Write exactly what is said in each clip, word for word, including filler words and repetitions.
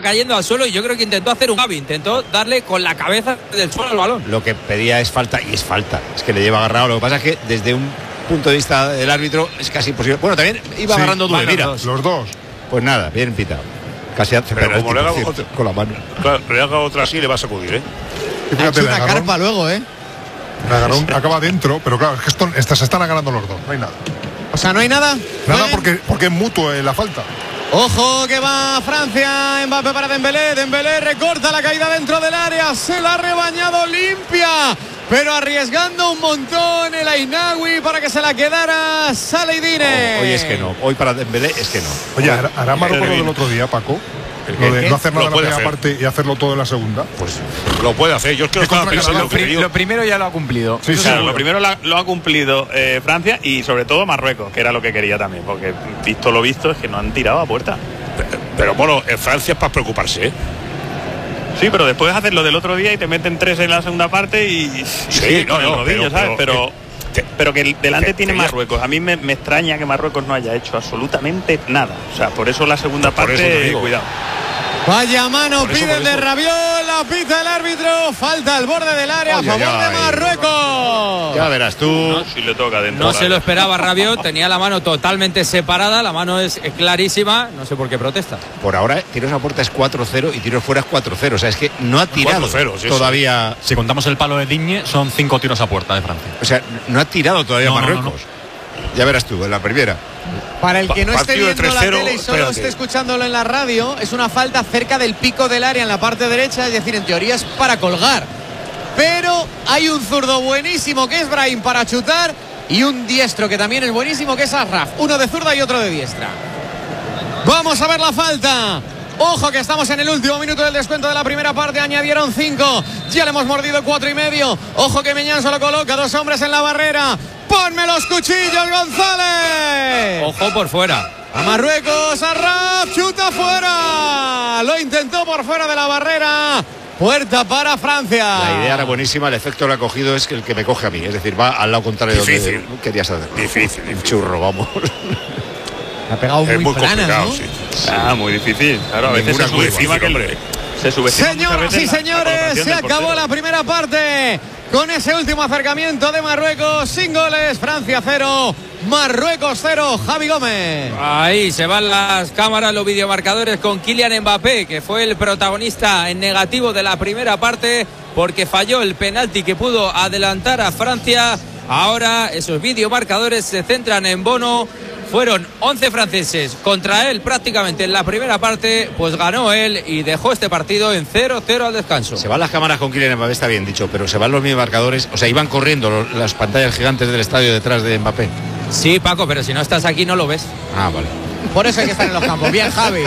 cayendo al suelo y yo creo que intentó hacer un Gavi, intentó darle con la cabeza del suelo al balón. Lo que pedía es falta, y es falta, es que le lleva agarrado. Lo que pasa es que desde un punto de vista del árbitro es casi imposible. Bueno, también iba sí, agarrando Due, mira. Los, los dos. Pues nada, bien pitado. Casi hace pero como le haga otra, con la mano. Claro, le haga otra así le va a sacudir, ¿eh? Ha hecho una carpa luego, ¿eh? El agarrón acaba dentro, pero claro, es que esto, estas se están agarrando los dos, no hay nada. O sea, no hay nada. Nada porque, porque es mutuo eh, la falta. Ojo que va Francia, Mbappé para Dembélé, Dembélé recorta la caída dentro del área, se la ha rebañado limpia, pero arriesgando un montón el Ainaoui para que se la quedara Saladine. Oh, hoy es que no, hoy para Dembélé es que no. Oye, ¿hará, hará Marruecos lo del otro día, Paco? Lo de no hacer nada en la primera parte y hacerlo todo en la segunda. Pues lo puede hacer. Yo es que lo estaba pensando. Lo, pri lo primero ya lo ha cumplido. Sí, claro, lo primero la, lo ha cumplido eh, Francia y sobre todo Marruecos, que era lo que quería también, porque visto lo visto es que no han tirado a puerta. Pero, pero bueno, en Francia es para preocuparse, ¿eh? Sí, pero después haces lo del otro día y te meten tres en la segunda parte y, y sí, no, no, rodillo, pero, ¿sabes? Pero, pero, pero que delante que, tiene que Marruecos. A mí me, me extraña que Marruecos no haya hecho absolutamente nada. O sea, por eso la segunda por parte, cuidado. Vaya mano, piden de Rabiot, la pita el árbitro, falta al borde del área, oye, a favor ay, de Marruecos. Ya verás tú. No, si le toca dentro. No se lo esperaba Rabiot, tenía la mano totalmente separada, la mano es clarísima, no sé por qué protesta. Por ahora, tiros a puerta es cuatro cero y tiros fuera es cuatro cero, o sea, es que no ha tirado cuatro cero, sí, todavía. Si contamos el palo de Digne, son cinco tiros a puerta de Francia. O sea, no ha tirado todavía no, Marruecos. No, no, no. Ya verás tú, en la primera. Para el que no esté viendo la tele y solo espérate. esté escuchándolo en la radio, es una falta cerca del pico del área en la parte derecha, es decir, en teoría es para colgar. Pero hay un zurdo buenísimo que es Brahim para chutar y un diestro que también es buenísimo que es Ashraf. Uno de zurda y otro de diestra. Vamos a ver la falta. Ojo que estamos en el último minuto del descuento de la primera parte. Añadieron cinco. Ya le hemos mordido cuatro y medio. Ojo que Meñán solo coloca dos hombres en la barrera. ¡Ponme los cuchillos, González! Ojo por fuera. A Marruecos, Arraf, chuta fuera. Lo intentó por fuera de la barrera. Puerta para Francia. La idea era buenísima, el efecto que ha cogido es que el que me coge a mí. Es decir, va al lado contrario difícil. de donde querías hacer. Difícil, un churro, vamos. Ha pegado muy, muy plana, ¿no? Sí. Ah, muy difícil. Claro, a veces se subestima que el, se subestima. Señoras y señores, se acabó la primera parte. Con ese último acercamiento de Marruecos, sin goles, Francia cero, Marruecos cero, Javi Gómez. Ahí se van las cámaras, los videomarcadores con Kylian Mbappé, que fue el protagonista en negativo de la primera parte, porque falló el penalti que pudo adelantar a Francia. Ahora esos videomarcadores se centran en Bono. Fueron once franceses contra él prácticamente en la primera parte, pues ganó él y dejó este partido en cero cero al descanso. Se van las cámaras con Kylian Mbappé, está bien dicho, pero se van los marcadores, o sea, iban corriendo los, las pantallas gigantes del estadio detrás de Mbappé. Sí, Paco, pero si no estás aquí no lo ves. Ah, vale. Por eso hay que estar en los campos. Bien, Javi.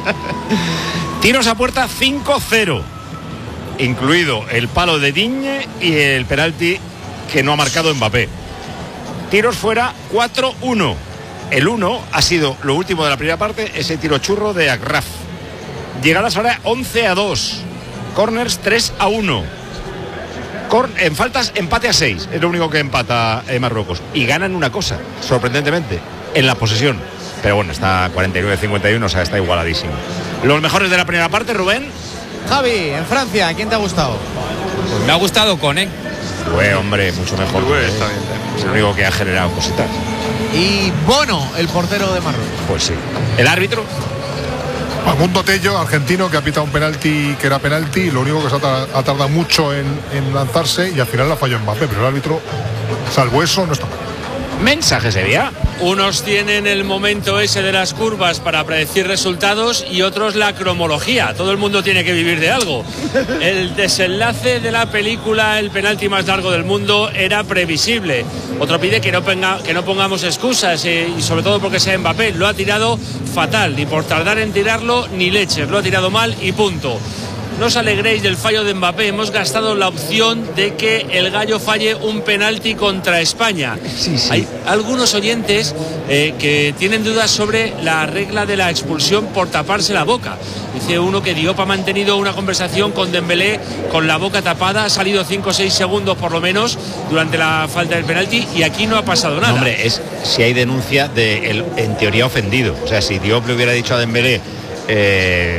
Tiros a puerta cinco cero, incluido el palo de Digne y el penalti que no ha marcado Mbappé. Tiros fuera cuatro uno. El uno ha sido lo último de la primera parte, ese tiro churro de Agraf. Llegadas ahora once a dos. Corners tres a uno. Cor en faltas empate a seis. Es lo único que empata eh, Marruecos. Y ganan una cosa, sorprendentemente, en la posesión. Pero bueno, está cuarenta y nueve a cincuenta y uno, o sea, está igualadísimo. Los mejores de la primera parte, Rubén. Javi, en Francia, ¿quién te ha gustado? Pues me ha gustado Koné. Due, hombre, mucho mejor. Due, está bien. Es el único que ha generado cositas. Y Bono, el portero de Marruecos. Pues sí. ¿El árbitro? Facundo Tello, argentino, que ha pitado un penalti que era penalti. Lo único que se ha, ha tardado mucho en, en lanzarse y al final la falló Mbappé. Pero el árbitro, salvo eso, no está mal. Mensaje sería. Unos tienen el momento ese de las curvas para predecir resultados y otros la cromología. Todo el mundo tiene que vivir de algo. El desenlace de la película, el penalti más largo del mundo, era previsible. Otro pide que no, ponga, que no pongamos excusas eh, y sobre todo porque sea Mbappé. Lo ha tirado fatal, ni por tardar en tirarlo ni leches. Lo ha tirado mal y punto. No os alegréis del fallo de Mbappé. Hemos gastado la opción de que el gallo falle un penalti contra España. Sí, sí. Hay algunos oyentes eh, que tienen dudas sobre la regla de la expulsión por taparse la boca. Dice uno que Diop ha mantenido una conversación con Dembélé con la boca tapada. Ha salido cinco o seis segundos por lo menos durante la falta del penalti y aquí no ha pasado nada. No, hombre, es si hay denuncia de el, en teoría ofendido. O sea, si Diop le hubiera dicho a Dembélé... Eh,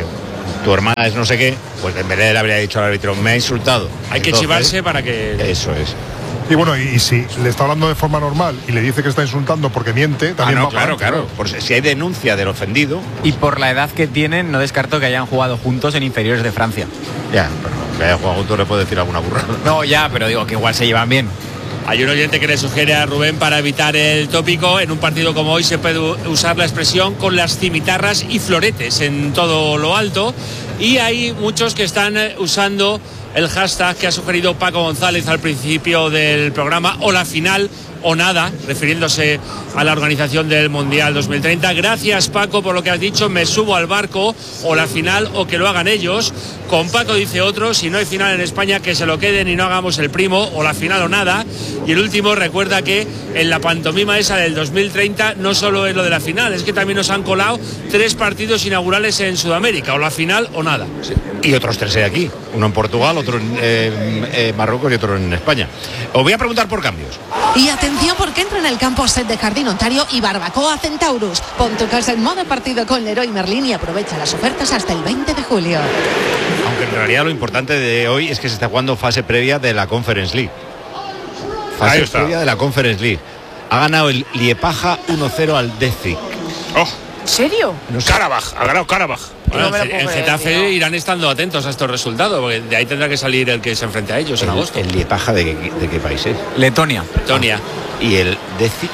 tu hermana es no sé qué, pues Dembélé le habría dicho al árbitro, me ha insultado. Hay que Entonces, chivarse para que... Eso es. Y bueno, y, y si le está hablando de forma normal y le dice que está insultando porque miente, también ah, no, va claro, para claro. Por si si hay denuncia del ofendido. Y por la edad que tienen, no descarto que hayan jugado juntos en inferiores de Francia. Ya, pero que haya jugado juntos le puede decir alguna burrada. No, ya, pero digo que igual se llevan bien. Hay un oyente que le sugiere a Rubén, para evitar el tópico, en un partido como hoy se puede usar la expresión con las cimitarras y floretes en todo lo alto. Y hay muchos que están usando el hashtag que ha sugerido Paco González al principio del programa, o la final o nada, refiriéndose a la organización del Mundial dos mil treinta. Gracias, Paco, por lo que has dicho. Me subo al barco, o la final o que lo hagan ellos. Con Paco dice otro, si no hay final en España, que se lo queden y no hagamos el primo, o la final o nada. Y el último recuerda que en la pantomima esa del dos mil treinta no solo es lo de la final, es que también nos han colado tres partidos inaugurales en Sudamérica, o la final o nada. Sí. Y otros tres hay aquí, uno en Portugal, otro en eh, eh, Marruecos y otro en España. Os voy a preguntar por cambios. Y atención, porque entra en el campo set de Jardín Ontario y Barbacoa Centaurus. Pon tu casa en modo partido con Leroy Merlin y aprovecha las ofertas hasta el veinte de julio. Aunque en realidad lo importante de hoy es que se está jugando fase previa de la Conference League. Fase previa de la Conference League. Ha ganado el Liepaja uno cero al Dezic. Oh. ¿En serio? No sé. Karabaj, ha ganado Karabaj. Bueno, no el Getafe irán estando atentos a estos resultados, porque de ahí tendrá que salir el que se enfrente a ellos el, en agosto. ¿El Liepaja de, qué, de qué país es? Letonia. Letonia. Ah. Y el Dezic.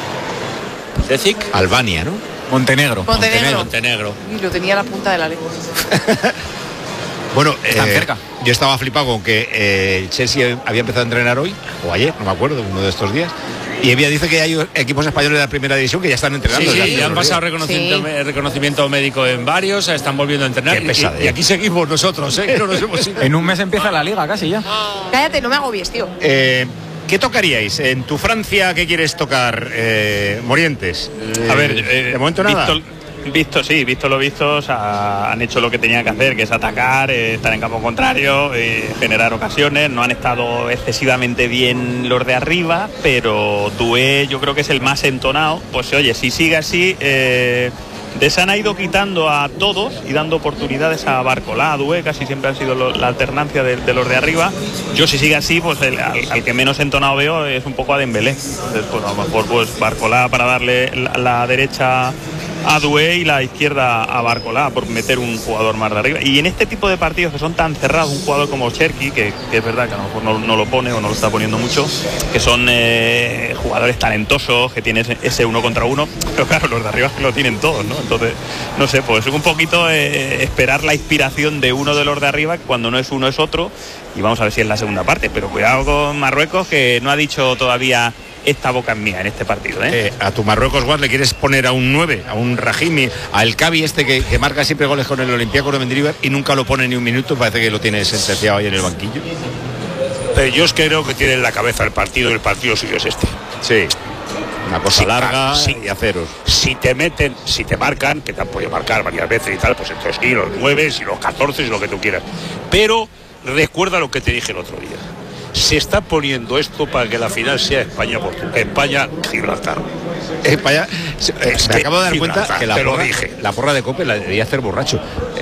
Dezic. Albania, ¿no? Montenegro. Montenegro. Montenegro. Y lo tenía a la punta de la lengua. Bueno, Están eh, cerca. Yo estaba flipado con que eh, el Chelsea había empezado a entrenar hoy, o ayer, no me acuerdo, uno de estos días. Y había dice que hay equipos españoles de la primera división que ya están entrenando. Sí, sí, ya, ya han pasado reconocimiento, sí. reconocimiento médico en varios, están volviendo a entrenar. Y, y aquí seguimos nosotros, ¿eh? No nos hemos ido. En un mes empieza la liga casi ya. Cállate, no me agobies, tío. Eh, ¿Qué tocaríais? En tu Francia, ¿qué quieres tocar, eh, Morientes? Eh, a ver, eh, de momento nada. Visto, visto, sí, visto lo visto, o sea, han hecho lo que tenían que hacer, que es atacar, eh, estar en campo contrario, eh, generar ocasiones. No han estado excesivamente bien los de arriba, pero Doué yo creo que es el más entonado. Pues oye, si sigue así, eh, Desan ha ido quitando a todos y dando oportunidades a Barcolá, a Doué, casi siempre han sido lo, la alternancia de, de los de arriba. Yo si sigue así, pues el, al, al que menos entonado veo es un poco a Dembélé. Entonces, pues a lo mejor pues Barcolá para darle la, la derecha a Doué y la izquierda a Barcolá, por meter un jugador más de arriba. Y en este tipo de partidos que son tan cerrados, un jugador como Cherki, que, que es verdad que a lo mejor no, no lo pone o no lo está poniendo mucho, que son eh, jugadores talentosos, que tienen ese uno contra uno, pero claro, los de arriba que lo tienen todos, ¿no? Entonces, no sé, pues un poquito eh, esperar la inspiración de uno de los de arriba, que cuando no es uno es otro, y vamos a ver si es la segunda parte. Pero cuidado con Marruecos, que no ha dicho todavía esta boca es mía en este partido, ¿eh? Eh, a tu Marruecos, Guas, le quieres poner a un nueve, a un Rahimi, al Cavi este que, que marca siempre goles con el Olympiacos de Mendilibar y nunca lo pone ni un minuto, parece que lo tiene sentenciado ahí en el banquillo. Pero yo es que creo que tiene en la cabeza el partido, y el partido suyo es este. Sí. Una cosa sí, larga sí. y aceros. Si te meten, si te marcan, que te han podido marcar varias veces y tal, pues entonces sí, los nueve, y los catorce, y lo que tú quieras. Pero recuerda lo que te dije el otro día. Se está poniendo esto para que la final sea España-Portugal. España-Gibraltar. España, eh, es me que acabo de dar Gibraltar, cuenta que la te porra, lo dije. la porra de Cope la debía hacer borracho.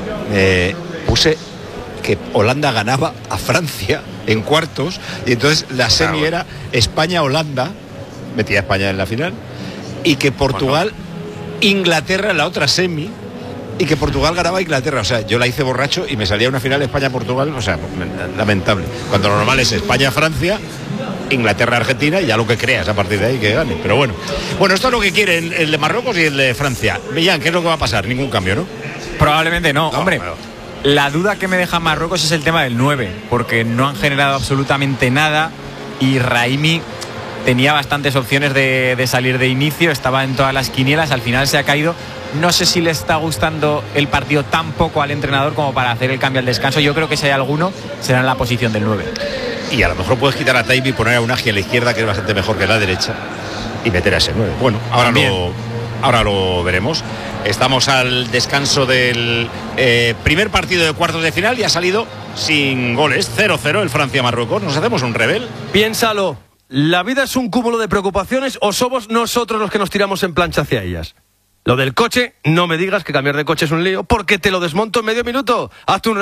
Eh, puse que Holanda ganaba a Francia en cuartos y entonces la semi claro. era España-Holanda, metía a España en la final, y que Portugal, bueno. Inglaterra en la otra semi, y que Portugal ganaba a Inglaterra. O sea, yo la hice borracho y me salía una final España-Portugal, o sea, lamentable. Cuando lo normal es España-Francia, Inglaterra-Argentina, y ya lo que creas a partir de ahí que gane. Pero bueno, bueno, esto es lo que quieren el de Marruecos y el de Francia. Millán, ¿qué es lo que va a pasar? Ningún cambio, ¿no? Probablemente no, no hombre. Pero... La duda que me deja Marruecos es el tema del nueve, porque no han generado absolutamente nada y Rahimi tenía bastantes opciones de, de salir de inicio, estaba en todas las quinielas, al final se ha caído. No sé si le está gustando el partido tan poco al entrenador como para hacer el cambio al descanso. Yo creo que si hay alguno, será en la posición del nueve. Y a lo mejor puedes quitar a Taibi y poner a Unagi a la izquierda, que es bastante mejor que la derecha, y meter a ese nueve. Bueno, ahora lo, ahora lo veremos. Estamos al descanso del eh, primer partido de cuartos de final y ha salido sin goles. cero cero el Francia-Marruecos. ¿Nos hacemos un rebel? Piénsalo. ¿La vida es un cúmulo de preocupaciones o somos nosotros los que nos tiramos en plancha hacia ellas? Lo del coche, no me digas que cambiar de coche es un lío, porque te lo desmonto en medio minuto. Hazte un